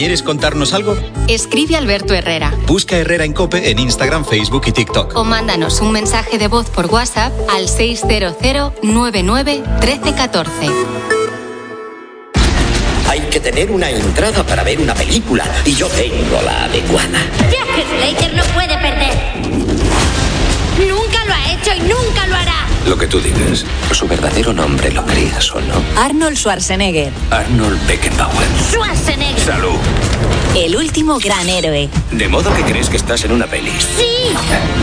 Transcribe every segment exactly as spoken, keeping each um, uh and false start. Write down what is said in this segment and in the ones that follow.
¿Quieres contarnos algo? Escribe a Alberto Herrera. Busca Herrera en COPE en Instagram, Facebook y TikTok. O mándanos un mensaje de voz por WhatsApp al seis cero cero nueve nueve uno tres uno cuatro. Hay que tener una entrada para ver una película y yo tengo la adecuada. Jack Slater no puede perder. Nunca lo ha hecho y nunca lo hará. Lo que tú digas, su verdadero nombre, lo creas o no. Arnold Schwarzenegger. Arnold Beckenbauer. Schwarzenegger. Salud. El último gran héroe. De modo que crees que estás en una peli. Sí.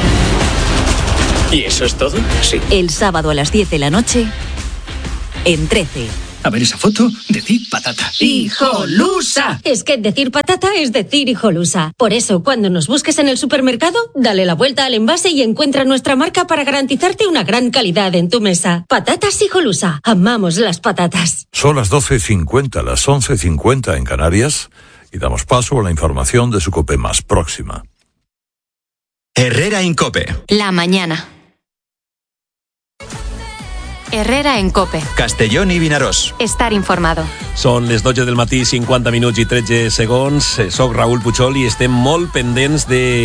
¿Y eso es todo? Sí. El sábado a las diez de la noche en trece. A ver esa foto, decir patata. ¡Hijolusa! Es que decir patata es decir hijolusa. Por eso, cuando nos busques en el supermercado, dale la vuelta al envase y encuentra nuestra marca para garantizarte una gran calidad en tu mesa. Patatas Hijolusa. Amamos las patatas. Son las doce cincuenta, las once cincuenta en Canarias y damos paso a la información de su COPE más próxima. Herrera en COPE. La mañana. Herrera en COPE. Castellón i Vinaròs. Estar informado. Són les dotze del matí, cinquanta minuts i tretze segons. Soc Raül Puchol i estem molt pendents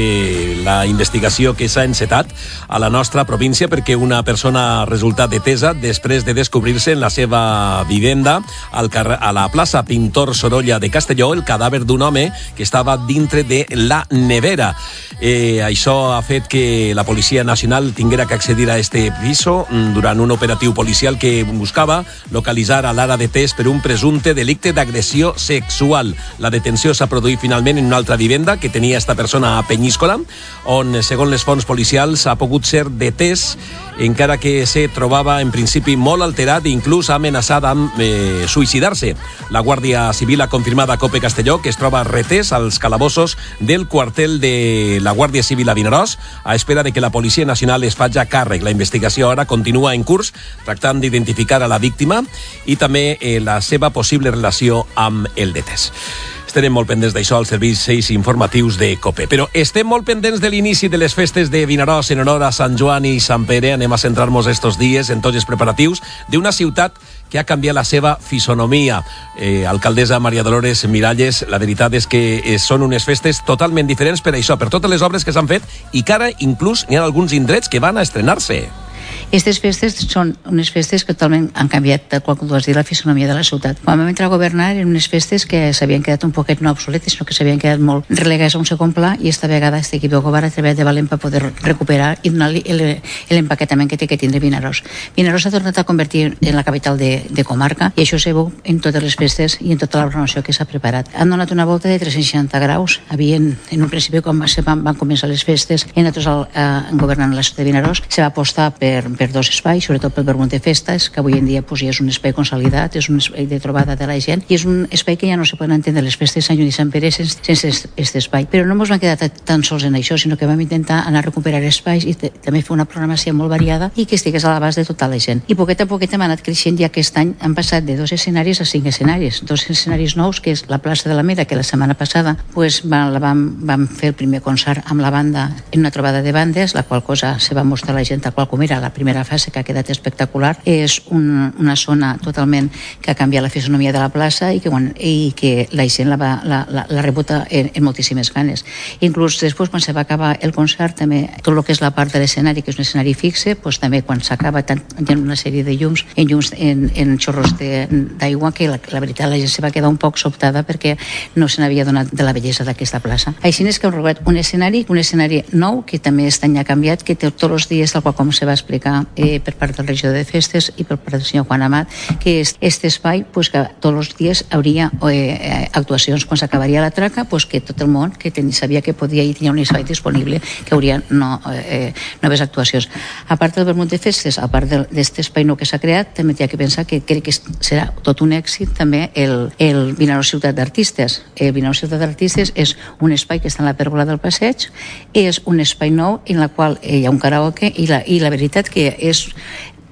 de la investigació que s'ha encetat a la nostra província perquè una persona ha resultat detesa després de descobrir-se en la seva vivenda al carrer, a la plaça Pintor Sorolla de Castelló el cadàver d'un home que estava dintre de la nevera. Eh, això ha fet que la Policia Nacional tinguera que accedir a este piso durant un operatiu policial que buscava localitzar a l'ara detès per un presumpte delicte d'agressió sexual. La detenció s'ha produït finalment en una altra vivenda que tenia esta persona a Penyíscola, on, segons les fonts policials, ha pogut ser detès encara que se trobava en principi molt alterat i inclús ha amenaçat amb eh, suïcidar-se. La Guàrdia Civil ha confirmat a COPE Castelló que es troba retès als calabossos del quartel de la Guàrdia Civil a Vinaròs a espera de que la Policia Nacional es faci càrrec. La investigació ara continua en curs tractant d'identificar a la víctima i també eh, la seva possible relació amb el detès. Estarem molt pendents d'això als servicis informatius de COPE. Però estem molt pendents de l'inici de les festes de Vinaròs en honor a Sant Joan i Sant Pere. Anem a centrar-nos estos dies en tots els preparatius d'una ciutat que ha canviat la seva fisonomia. Eh, alcaldessa Maria Dolores Miralles, la veritat és que eh, són unes festes totalment diferents per això, per totes les obres que s'han fet i que ara inclús n'hi ha alguns indrets que van a estrenar-se. Aquestes festes són unes festes que totalment han canviat, tal qual tu has dit, la fisonomia de la ciutat. Quan vam entrar a governar eren unes festes que s'havien quedat un poquet no obsoletes, sinó que s'havien quedat molt relegades a un segon pla i esta vegada este equip de govern ha treballat de valent per poder recuperar i donar-li l'empaquetament que té que tindre Vinaròs. Vinaròs s'ha tornat a convertir en la capital de, de comarca i això s'ha veu en totes les festes i en tota la programació que s'ha preparat. Han donat una volta de tres-cents seixanta graus. Havien, en un principi, quan van, van començar les festes, i nosaltres eh, governant la ciutat de Vinaròs, se va apostar per per dos espais, sobretot pel Vermut de Festes, que avui en dia pues, ja és un espai consolidat, és un espai de trobada de la gent, i és un espai que ja no se poden entendre les festes de Sant Joan i Sant Pere sense, sense aquest espai. Però no ens vam quedar tan sols en això, sinó que vam intentar anar a recuperar espais i també fer una programació molt variada i que estigués a l'abast de tota la gent. I poquet a poquet hem anat creixent, ja aquest any han passat de dos escenaris a cinc escenaris. Dos escenaris nous, que és la plaça de la Mera, que la setmana passada pues, vam, vam, vam fer el primer concert amb la banda en una trobada de bandes, la qual cosa se va mostrar a la gent tal qual com era la primera fase, que ha quedat espectacular. És un, una zona totalment que ha canviat la fisonomia de la plaça i que, bueno, i que la gent la, va, la, la, la rebuta en, en moltíssimes ganes. Inclús després, quan se va acabar el concert, també tot el que és la part de l'escenari, que és un escenari fixe, pues, també quan s'acaba hi ha una sèrie de llums en, llums, en, en xorros d'aigua que la, la veritat la gent se va quedar un poc sobtada perquè no se n'havia donat de la bellesa d'aquesta plaça. Així és que hem robat un escenari, un escenari nou que també aquest any ha canviat, que té tots els dies, tal qual com se va explicar eh, per part del regidor de festes i per part del senyor Juan Amat, que és aquest espai pues, que tots els dies hauria eh, actuacions. Quan s'acabaria la traca, pues, que tot el món que ten, sabia que podia i tenia un espai disponible que hauria no, eh, noves actuacions. A part del Vermut de Festes, a part d'aquest espai nou que s'ha creat, també hi ha que pensar que crec que serà tot un èxit també el, el Vinaròs Ciutat d'Artistes. El Vinaròs Ciutat d'Artistes és un espai que està en la pèrgola del passeig, és un espai nou en la qual hi ha un karaoke i la, i la veritat que és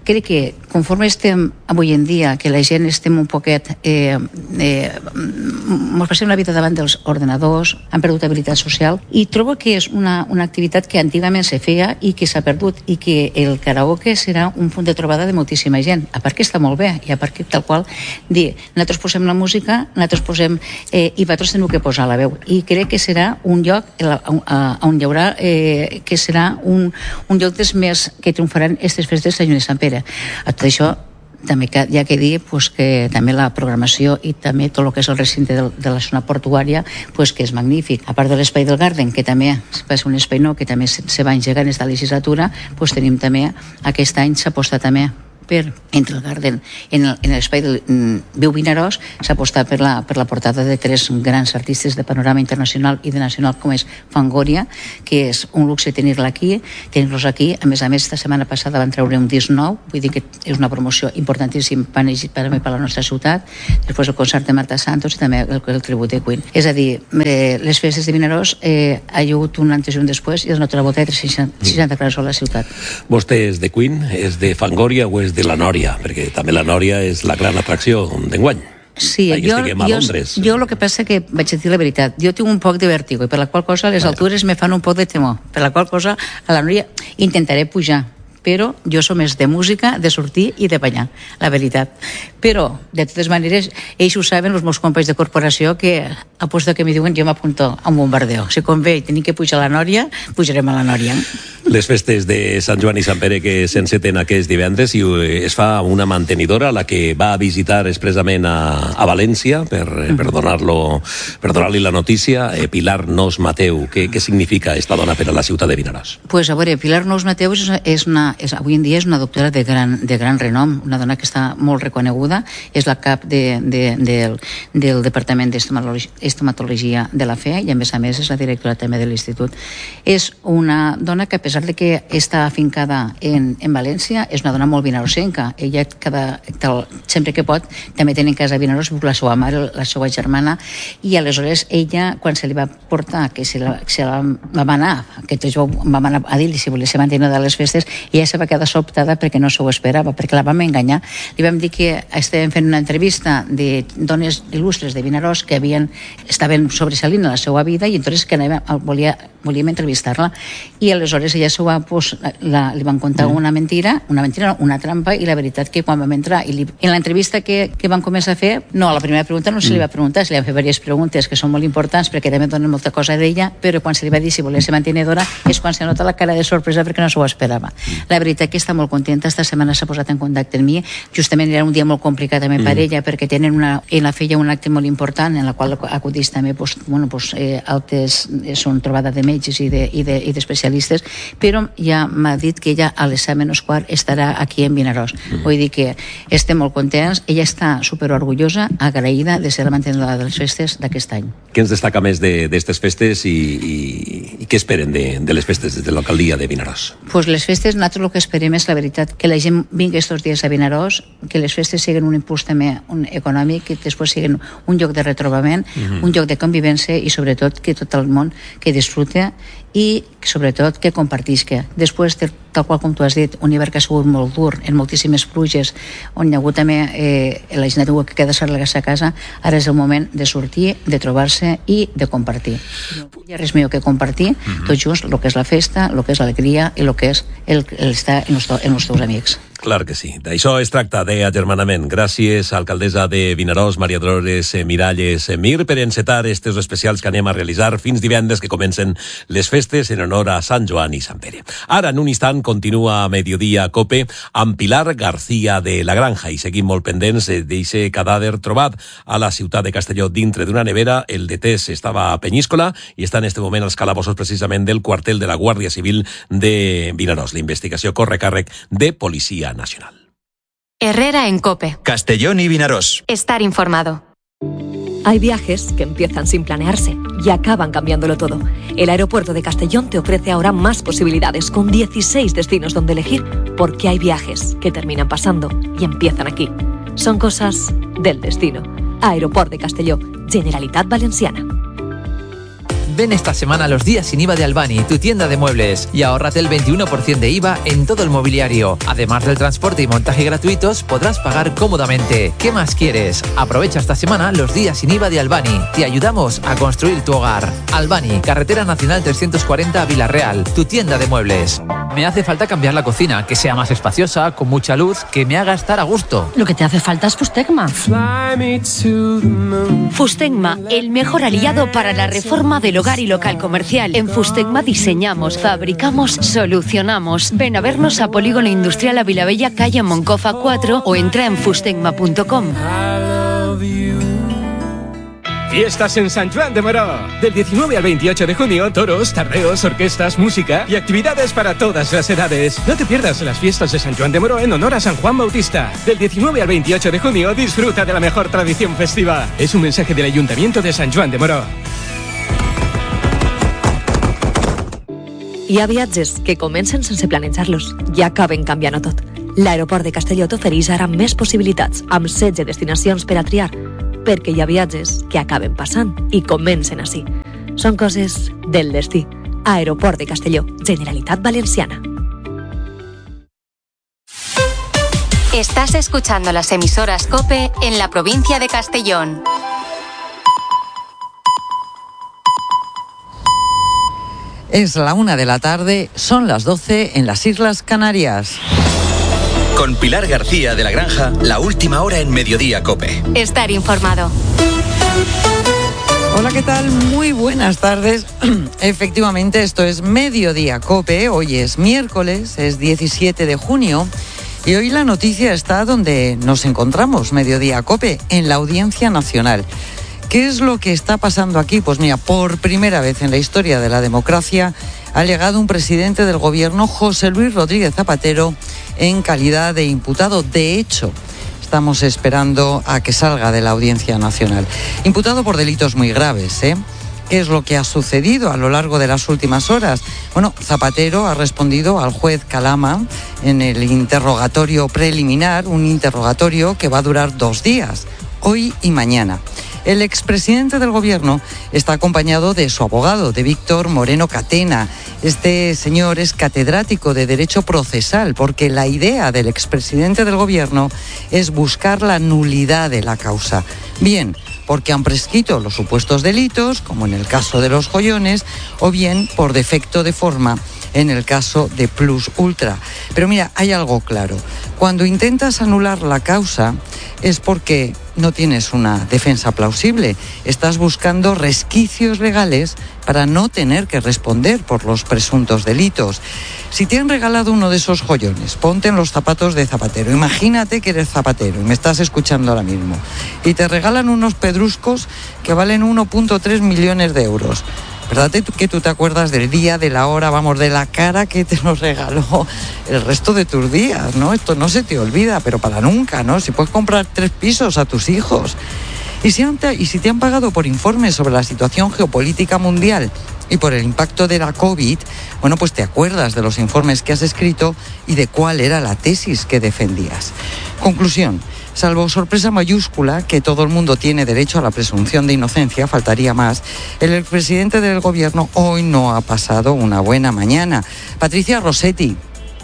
crec que conforme estem avui en dia, que la gent estem un poquet eh, eh, ens passem la vida davant dels ordenadors, han perdut habilitat social, i trobo que és una, una activitat que antigament se feia i que s'ha perdut, i que el karaoke serà un punt de trobada de moltíssima gent, a part que està molt bé, i a part que tal qual dir, nosaltres posem la música, nosaltres posem eh, i vosaltres teniu que posar la veu, i crec que serà un lloc on hi haurà eh, que serà un, un lloc dels més que triomfaran aquestes festes de Sant Joan i Sant Pere. A tot això també hi ha que dir pues, que també la programació i també tot el que és el recinte de, de la zona portuària pues, que és magnífic. A part de l'espai del Garden, que també va ser un espai nou que també se, se va engegar en aquesta legislatura, pues, tenim també, aquest any s'aposta també per, entre el Garden en l'espai del mm, Viu Vinaròs, s'ha apostat per la, per la portada de tres grans artistes de panorama internacional i de nacional, com és Fangoria, que és un luxe tenir-la aquí, tenir-los aquí. A més a més, esta setmana passada van treure un disc nou, vull dir que és una promoció importantíssima per, per, per la nostra ciutat. Després el concert de Marta Santos i també el, el tribut de Queen. És a dir, eh, les festes de Vinaròs eh, ha hagut un antes i un després i és una altra volta de seixanta graus a la ciutat. Vostè és de Queen, és de Fangoria o és de la Nòria? Perquè també la Nòria és la gran atracció d'enguany. Sí, jo, jo, jo el que passa que vaig a dir la veritat, jo tinc un poc de vèrtigo i per la qual cosa les altures me fan un poc de temor, per la qual cosa a la Nòria intentaré pujar, però jo som més de música, de sortir i de banyar, la veritat. Però, de totes maneres, ells ho saben, els meus companys de corporació, que a posto que m'hi diuen jo m'apunto a un bombardeo. Si convé i tenim que pujar a la Nòria, pujarem a la Nòria. Les festes de Sant Joan i Sant Pere que s'enceten aquest divendres i es fa una mantenidora, la que va a visitar expressament a, a València per, per donar-lo per donar-li la notícia, eh, Pilar Nos Mateu. Què, què significa esta dona per a la ciutat de Vinaròs? Pues a veure, Pilar Nos Mateu és, és una, és, avui en dia és una doctora de gran, de gran renom, una dona que està molt reconeguda, és la cap de, de, de, del Departament d'Estomatologia de la F E i a més a més és la directora també de l'Institut. És una dona que a pesar de que està afincada en, en València, és una dona molt vinarosenca. Ella cada, tal, sempre que pot també té en casa a Vinaròs la seva mare, la seva germana, i aleshores ella, quan se li va portar que se la, se la va anar, que tots vam anar a dir-li si volia ser mantenida de les festes, i ella se va quedar sobtada perquè no s'ho esperava, perquè la vam enganyar. Li vam dir que estàvem fent una entrevista de dones il·lustres de Vinaròs que havien, estaven sobresalint a la seva vida i entonces que anàvem, volia, volíem entrevistar-la, i aleshores ella s'ho va, pues, la, li van contar mm. una mentira, una mentira, una trampa, i la veritat que quan vam entrar, i li, en l'entrevista que, que van començar a fer, no, la primera pregunta no se li va preguntar, se li van fer diverses preguntes que són molt importants perquè també donen molta cosa d'ella, però quan se li va dir si volia ser mantenedora és quan se nota la cara de sorpresa perquè no s'ho esperava. La veritat que està molt contenta, esta setmana s'ha posat en contacte amb mi, justament era un dia molt complicat també mm. per ella, perquè tenen una, en la feia un acte molt important en la qual acudís també pues, bueno, pues, eh, altes, eh, són trobada de metges i de, i de, i d'especialistes, però ja m'ha dit que ella a les set menys quart estarà aquí en Vinaròs. Mm. Vull dir que estem molt contents, ella està superorgullosa, agraïda de ser la mantenidora de les festes d'aquest any. Què ens destaca més d'aquestes festes i, i, i què esperen de, de les festes de l'alcaldia de Vinaròs? Pues les festes, nosaltres el que esperem és la veritat, que la gent vingui aquests dies a Vinaròs, que les festes siguin un impuls també un econòmic, que després siguin un lloc de retrobament, mm-hmm. un lloc de convivència i sobretot que tot el món que disfrute i sobretot que compartisca. Després, tal qual com tu has dit, un hivern que ha sigut molt dur, en moltíssimes pluges, on hi ha hagut també eh, la gent ha hagut que quedar-se a casa, ara és el moment de sortir, de trobar-se i de compartir. No hi ha res millor que compartir, mm-hmm. tot just, el que és la festa, el que és l'alegria i el que és el, el estar en els, en els teus amics. Clar que sí. D'això es tracta, d'agermanament. Gràcies, alcaldessa de Vinaròs, Maria Dolores Miralles Mir, per encetar estos especials que anem a realitzar fins divendres que comencen les festes en honor a Sant Joan i Sant Pere. Ara, en un instant, continua a Mediodía Cope amb Pilar García de la Granja i seguim molt pendents d'eixe cadàver trobat a la ciutat de Castelló dintre d'una nevera. El detès estava a Penyíscola i està en este moment als calabossos precisament del quartel de la Guàrdia Civil de Vinaròs. La investigació corre a càrrec de Policia Nacional. Herrera en Cope. Castellón y Vinaròs. Estar informado. Hay viajes que empiezan sin planearse y acaban cambiándolo todo. El aeropuerto de Castellón te ofrece ahora más posibilidades con dieciséis destinos donde elegir, porque hay viajes que terminan pasando y empiezan aquí. Son cosas del destino. Aeroport de Castelló, Generalitat Valenciana. Ven esta semana a los días sin I V A de Albani, tu tienda de muebles, y ahórrate el veintiuno por ciento de I V A en todo el mobiliario. Además del transporte y montaje gratuitos, podrás pagar cómodamente. ¿Qué más quieres? Aprovecha esta semana los días sin I V A de Albani. Te ayudamos a construir tu hogar. Albani, Carretera Nacional trescientos cuarenta a Villarreal, tu tienda de muebles. Me hace falta cambiar la cocina, que sea más espaciosa, con mucha luz, que me haga estar a gusto. Lo que te hace falta es Fustecma. Fustecma, el mejor aliado para la reforma del hogar y local comercial. En Fustecma diseñamos, fabricamos, solucionamos. Ven a vernos a Polígono Industrial a Vilabella, calle Moncofa cuatro, o entra en fustecma punto com. Fiestas en San Juan de Moró. Del diecinueve al veintiocho de junio, toros, tardeos, orquestas, música y actividades para todas las edades. No te pierdas las fiestas de San Juan de Moró en honor a San Juan Bautista. Del diecinueve al veintiocho de junio, disfruta de la mejor tradición festiva. Es un mensaje del Ayuntamiento de San Juan de Moró. Hi ha viatges que comencen sense planejar-los i acaben canviant-ho tot. L'aeroport de Castelló t'ofereix ara més possibilitats, amb setze destinacions per a triar, perquè hi ha viatges que acaben passant i comencen així. Són coses del destí. Aeroport de Castelló, Generalitat Valenciana. Estás escuchando las emisoras COPE en la provincia de Castellón. Es la una de la tarde, son las doce en las Islas Canarias. Con Pilar García de la Granja, la última hora en Mediodía COPE. Estar informado. Hola, ¿qué tal? Muy buenas tardes. Efectivamente, esto es Mediodía COPE. Hoy es miércoles, es diecisiete de junio. Y hoy la noticia está donde nos encontramos, Mediodía COPE, en la Audiencia Nacional. ¿Qué es lo que está pasando aquí? Pues mira, por primera vez en la historia de la democracia ha llegado un presidente del gobierno, José Luis Rodríguez Zapatero, en calidad de imputado. De hecho, estamos esperando a que salga de la Audiencia Nacional. Imputado por delitos muy graves, ¿eh? ¿Qué es lo que ha sucedido a lo largo de las últimas horas? Bueno, Zapatero ha respondido al juez Calama en el interrogatorio preliminar, un interrogatorio que va a durar dos días, hoy y mañana. El expresidente del gobierno está acompañado de su abogado, de Víctor Moreno Catena. Este señor es catedrático de Derecho Procesal, porque la idea del expresidente del gobierno es buscar la nulidad de la causa. Bien, porque han prescrito los supuestos delitos, como en el caso de los joyones, o bien por defecto de forma, en el caso de Plus Ultra. Pero mira, hay algo claro. Cuando intentas anular la causa es porque no tienes una defensa plausible. Estás buscando resquicios legales para no tener que responder por los presuntos delitos. Si te han regalado uno de esos joyones, ponte en los zapatos de Zapatero. Imagínate que eres Zapatero y me estás escuchando ahora mismo. Y te regalan unos pedruscos que valen uno punto tres millones de euros. ¿Verdad que tú te acuerdas del día, de la hora, vamos, de la cara que te los regaló el resto de tus días, ¿no? Esto no se te olvida, pero para nunca, ¿no? Si puedes comprar tres pisos a tus hijos. Y si, han, y si te han pagado por informes sobre la situación geopolítica mundial y por el impacto de la COVID, bueno, pues te acuerdas de los informes que has escrito y de cuál era la tesis que defendías. Conclusión. Salvo sorpresa mayúscula, que todo el mundo tiene derecho a la presunción de inocencia, faltaría más, el expresidente del gobierno hoy no ha pasado una buena mañana. Patricia Rossetti.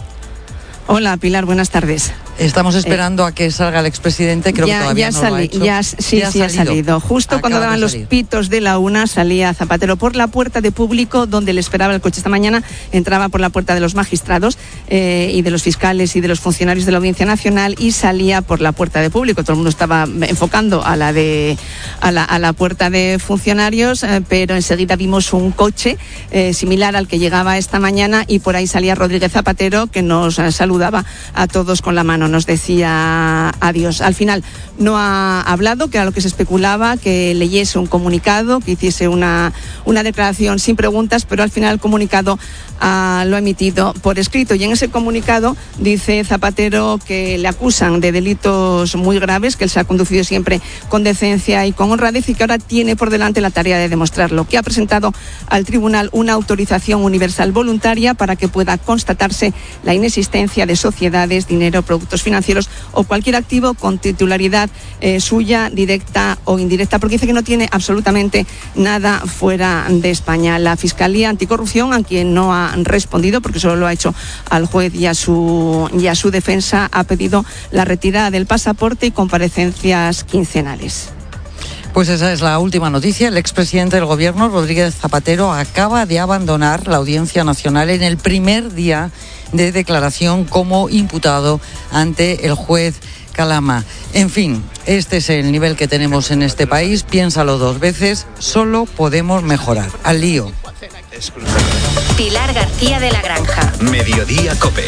Hola, Pilar, buenas tardes. Estamos esperando eh, a que salga el expresidente, creo ya, que todavía ya no salí, lo ha hecho. Ya, sí, ya sí, ha salido. salido. Justo Acaba cuando daban los pitos de la una, salía Zapatero por la puerta de público, donde le esperaba el coche esta mañana, entraba por la puerta de los magistrados eh, y de los fiscales y de los funcionarios de la Audiencia Nacional y salía por la puerta de público. Todo el mundo estaba enfocando a la de a la, a la puerta de funcionarios, eh, pero enseguida vimos un coche eh, similar al que llegaba esta mañana y por ahí salía Rodríguez Zapatero, que nos eh, saludaba a todos con la mano, nos decía adiós. Al final no ha hablado, que era lo que se especulaba, que leyese un comunicado, que hiciese una, una declaración sin preguntas, pero al final el comunicado ah, lo ha emitido por escrito. Y en ese comunicado dice Zapatero que le acusan de delitos muy graves, que él se ha conducido siempre con decencia y con honradez y que ahora tiene por delante la tarea de demostrarlo, que ha presentado al tribunal una autorización universal voluntaria para que pueda constatarse la inexistencia de sociedades, dinero, productos productos financieros o cualquier activo con titularidad eh, suya, directa o indirecta, porque dice que no tiene absolutamente nada fuera de España. La Fiscalía Anticorrupción, a quien no ha respondido, porque solo lo ha hecho al juez y a su, y a su defensa, ha pedido la retirada del pasaporte y comparecencias quincenales. Pues esa es la última noticia. El expresidente del Gobierno, Rodríguez Zapatero, acaba de abandonar la Audiencia Nacional en el primer día de declaración como imputado ante el juez Calama. En fin, este es el nivel que tenemos en este país. Piénsalo dos veces, solo podemos mejorar. Al lío. Pilar García de la Granja. Mediodía COPE.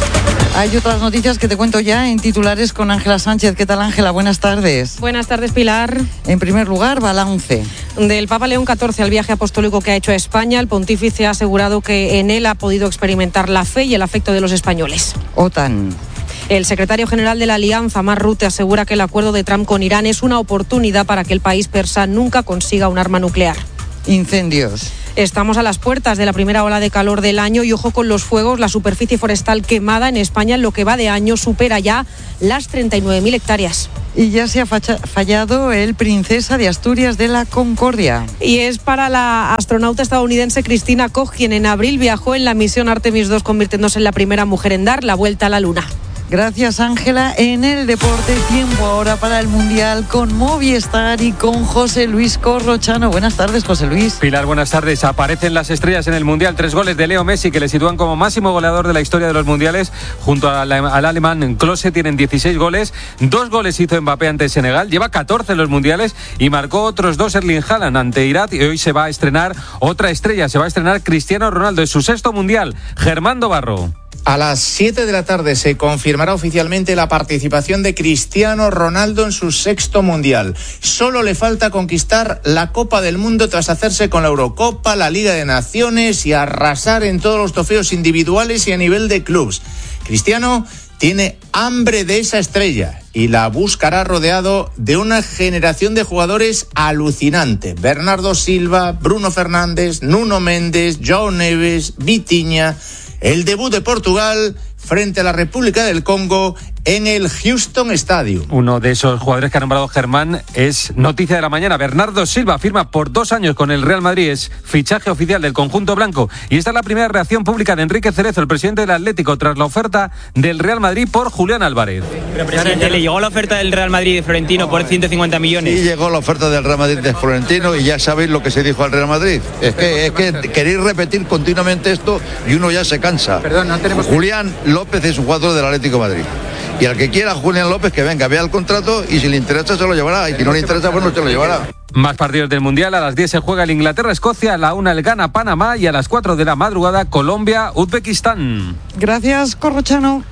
Hay otras noticias que te cuento ya en titulares con Ángela Sánchez. ¿Qué tal, Ángela? Buenas tardes. Buenas tardes, Pilar. En primer lugar, balance. Del Papa León catorce al viaje apostólico que ha hecho a España, el pontífice ha asegurado que en él ha podido experimentar la fe y el afecto de los españoles. OTAN. El secretario general de la Alianza, Mark Rutte, asegura que el acuerdo de Trump con Irán es una oportunidad para que el país persa nunca consiga un arma nuclear. Incendios. Estamos a las puertas de la primera ola de calor del año y ojo con los fuegos. La superficie forestal quemada en España en lo que va de año supera ya las treinta y nueve mil hectáreas. Y ya se ha fallado el Princesa de Asturias de la Concordia. Y es para la astronauta estadounidense Christina Koch, quien en abril viajó en la misión Artemis dos, convirtiéndose en la primera mujer en dar la vuelta a la Luna. Gracias, Ángela. En el deporte, tiempo ahora para el Mundial con Movistar y con José Luis Corrochano. Buenas tardes, José Luis. Pilar, buenas tardes. Aparecen las estrellas en el Mundial. Tres goles de Leo Messi, que le sitúan como máximo goleador de la historia de los Mundiales. Junto al, al alemán Klose tienen dieciséis goles. Dos goles hizo Mbappé ante Senegal. Lleva catorce en los Mundiales y marcó otros dos Erling Haaland ante Irak. Y hoy se va a estrenar otra estrella. Se va a estrenar Cristiano Ronaldo. Es su sexto Mundial. Germán Dobarro. A las siete de la tarde se confirmará oficialmente la participación de Cristiano Ronaldo en su sexto Mundial. Solo le falta conquistar la Copa del Mundo tras hacerse con la Eurocopa, la Liga de Naciones y arrasar en todos los trofeos individuales y a nivel de clubes. Cristiano tiene hambre de esa estrella y la buscará rodeado de una generación de jugadores alucinante. Bernardo Silva, Bruno Fernández, Nuno Méndez, João Neves, Vitinha. El debut de Portugal frente a la República del Congo en el Houston Stadium. Uno de esos jugadores que ha nombrado Germán es noticia de la mañana. Bernardo Silva firma por dos años con el Real Madrid. Es fichaje oficial del conjunto blanco. Y esta es la primera reacción pública de Enrique Cerezo, el presidente del Atlético, tras la oferta del Real Madrid por Julián Álvarez. Pero, presidente, ¿le llegó la oferta del Real Madrid de Florentino por ciento cincuenta millones? Sí, llegó la oferta del Real Madrid de Florentino y ya sabéis lo que se dijo al Real Madrid. Es que, es que queréis repetir continuamente esto y uno ya se cansa. Perdón, no tenemos... Julián López es un jugador del Atlético de Madrid. Y al que quiera Julián López, que venga, vea el contrato y si le interesa se lo llevará. Y si no le interesa, pues no se lo llevará. Más partidos del Mundial. A las diez se juega el Inglaterra-Escocia, a la una el Ghana-Panamá y a las cuatro de la madrugada Colombia-Uzbekistán. Gracias, Corrochano.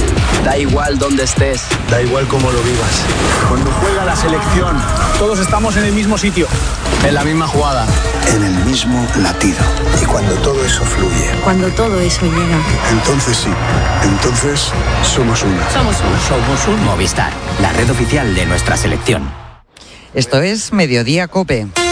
Da igual dónde estés, da igual cómo lo vivas. Cuando juega la selección, todos estamos en el mismo sitio, en la misma jugada, en el mismo latido. Y cuando todo eso fluye, cuando todo eso llega, entonces sí, entonces somos uno. Somos uno. Somos uno. Movistar, la red oficial de nuestra selección. Esto es Mediodía COPE.